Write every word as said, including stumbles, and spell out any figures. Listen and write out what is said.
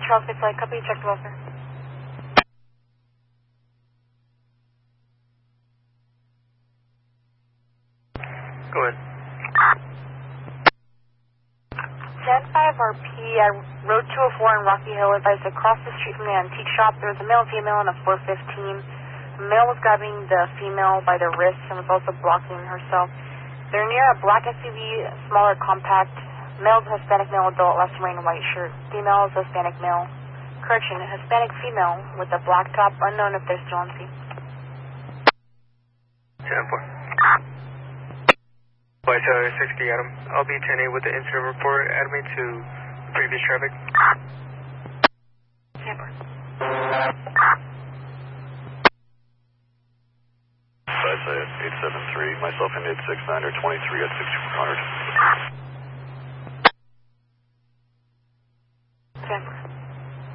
Charles Bay Flight, copy, check the welfare. Go ahead. ten five R P at Road two oh four in Rocky Hill advised across the street from the antique shop. There was a male and female on a four fifteen. The male was grabbing the female by the wrist and was also blocking herself. They're near a black S U V, smaller compact. Male is Hispanic male adult, last wearing a white shirt. Female is Hispanic male. Correction, Hispanic female with a black top, unknown if they're still on scene. ten four. Flight uh, sixty, Adam. I'll be ten eight with the incident report. Add me to previous traffic. ten four. eight seven three, myself in eight six nine or twenty-three at sixty-four hundred. ten four.